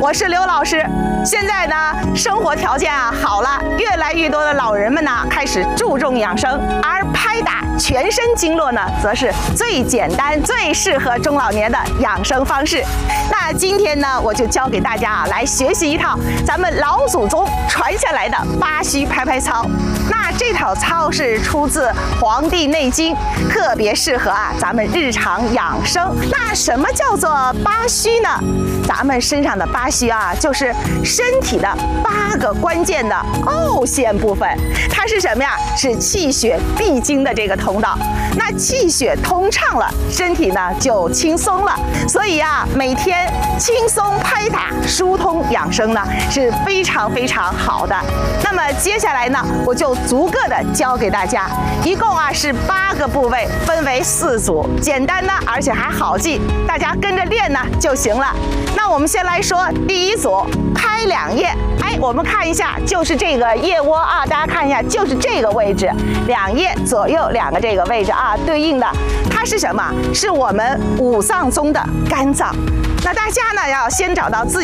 我是刘老师。现在呢，生活条件好了，越来越多的老人们呢开始注重养生，而拍打全身经络呢，则是最简单、最适合中老年的养生方式。那今天呢，我就教给大家来学习一套咱们老祖宗传下来的八虚拍拍操。那这套操是出自《黄帝内经》，特别适合咱们日常养生。那什么叫做八虚呢？咱们身上的八虚就是身体的8个关键的凹陷部分。它是什么呀？是气血必经的这个通道。那气血通畅了，身体呢就轻松了。所以每天轻松拍打、疏通养生呢是非常非常好的。那么接下来呢，我就逐个的教给大家，一共是8个部位，分为4组，简单呢，而且还好记，大家跟着练呢就行了。那我们先来说第一组，拍2腋。我们看一下，就是这个腋窝大家看一下，就是这个位置，2腋左右2个这个位置对应的，它是什么？是我们5脏中的肝脏。那大家呢要先找到自己